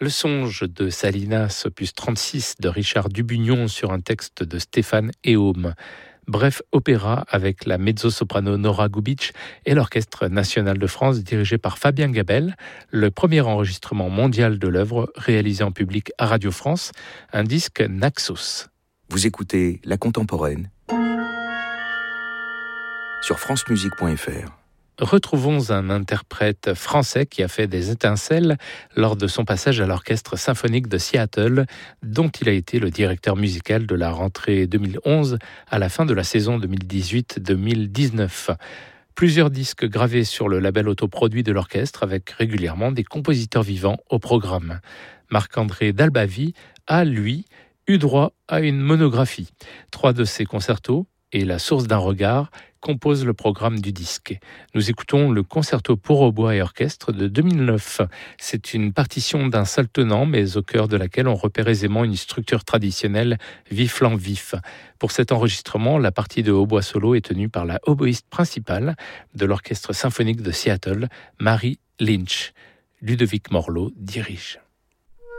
Le songe de Salinas, opus 36 de Richard Dubugnon sur un texte de Stéphane Héaume. Bref opéra avec la mezzo-soprano Nora Gubic et l'Orchestre national de France dirigé par Fabien Gabel, le premier enregistrement mondial de l'œuvre réalisé en public à Radio France, un disque Naxos. Vous écoutez La Contemporaine sur francemusique.fr. Retrouvons un interprète français qui a fait des étincelles lors de son passage à l'Orchestre symphonique de Seattle, dont il a été le directeur musical de la rentrée 2011 à la fin de la saison 2018-2019. Plusieurs disques gravés sur le label autoproduit de l'orchestre avec régulièrement des compositeurs vivants au programme. Marc-André Dalbavi a, lui, eu droit à une monographie. 3 de ses concertos et La source d'un regard composent le programme du disque. Nous écoutons le concerto pour hautbois et orchestre de 2009. C'est une partition d'un seul tenant, mais au cœur de laquelle on repère aisément une structure traditionnelle vif-flanc-vif. Pour cet enregistrement, la partie de hautbois solo est tenue par la oboïste principale de l'Orchestre symphonique de Seattle, Mary Lynch. Ludovic Morlot dirige.